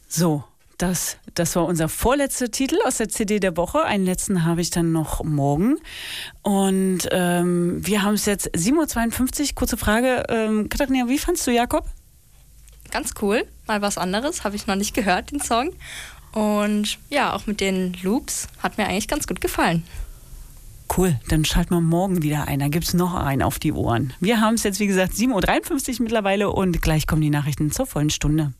So, das war unser vorletzter Titel aus der CD der Woche. Einen letzten habe ich dann noch morgen. Und wir haben es jetzt 7.52 Uhr. Kurze Frage. Katharina, wie fandst du Jakob? Ganz cool. Mal was anderes. Habe ich noch nicht gehört, den Song. Und ja, auch mit den Loops hat mir eigentlich ganz gut gefallen. Cool, dann schalten wir morgen wieder ein. Da gibt es noch einen auf die Ohren. Wir haben es jetzt, wie gesagt, 7.53 Uhr mittlerweile und gleich kommen die Nachrichten zur vollen Stunde.